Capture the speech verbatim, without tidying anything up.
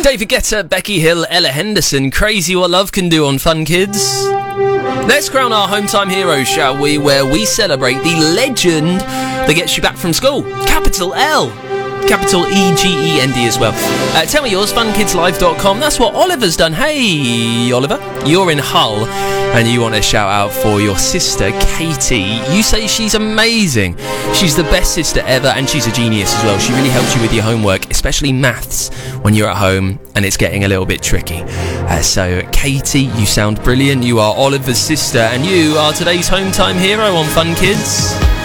David Guetta, Becky Hill, Ella Henderson. Crazy what love can do on Fun Kids. Let's crown our home time heroes, shall we, where we celebrate the legend that gets you back from school. Capital L. Capital E G E N D as well. Uh, tell me yours, fun kids live dot com. That's what Oliver's done. Hey, Oliver, you're in Hull and you want a shout out for your sister, Katie. You say she's amazing. She's the best sister ever and she's a genius as well. She really helps you with your homework, especially maths, when you're at home and it's getting a little bit tricky. Uh, so, Katie, you sound brilliant. You are Oliver's sister and you are today's home time hero on Fun Kids.